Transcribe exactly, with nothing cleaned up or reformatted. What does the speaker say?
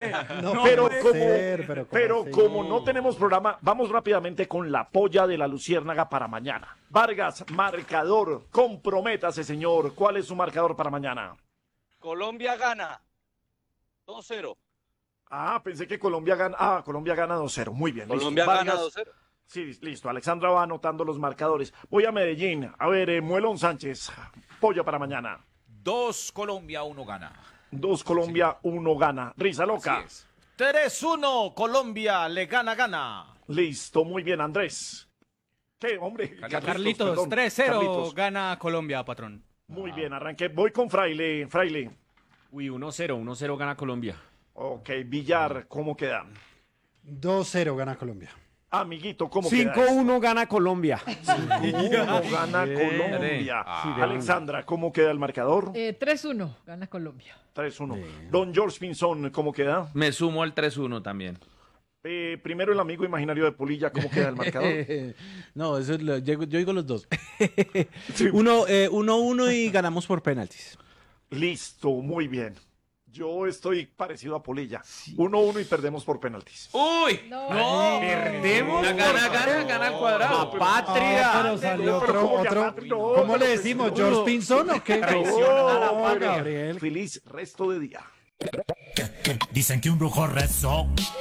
No pero puede como, ser, pero ¿cómo pero así? como no tenemos programa, vamos rápidamente con la polla de la Luciérnaga para mañana. Vargas, marcador, comprométase, señor. ¿Cuál es su marcador para mañana? Colombia gana dos cero. Ah, pensé que Colombia gana. Ah, Colombia gana dos cero. Muy bien, listo. Colombia gana Vargas, dos cero. sí, listo. Alexandra va anotando los marcadores. Voy a Medellín. A ver, eh, Muelón Sánchez. Polla para mañana. Dos Colombia, uno gana. Dos Colombia, uno gana. Risa loca. Así es. tres uno, Colombia le gana, gana. Listo, muy bien, Andrés. ¿Qué, hombre? Carlitos, perdón. tres cero Carlitos. gana Colombia, patrón. Muy bien, arranqué. Voy con Fraile. Fraile. Uy, uno cero, uno cero gana Colombia. Ok, Villar, ¿cómo queda? dos cero gana Colombia. Amiguito, ¿cómo cinco queda? uno gana Colombia. Uno gana Colombia. Ah. Alexandra, ¿cómo queda el marcador? Eh, tres uno, gana Colombia. tres uno. Don George Pinzón, ¿cómo queda? Me sumo al tres uno también. Eh, primero el amigo imaginario de Polilla, ¿cómo queda el marcador? No, eso es lo- yo, yo digo los dos. uno, eh, uno, uno y ganamos por penaltis. Listo, muy bien. Yo estoy parecido a Polilla. uno uno y perdemos por penaltis. ¡Uy! No. ¡Perdemos! Gana, gana, gana al cuadrado. Ah, pero salió pero otro, ¿cómo otro. ganar? No, ¿Cómo le pero decimos? no. ¿George Pinzón o qué? No, No, pero Gabriel. Feliz resto de día. Dicen que un brujo rezó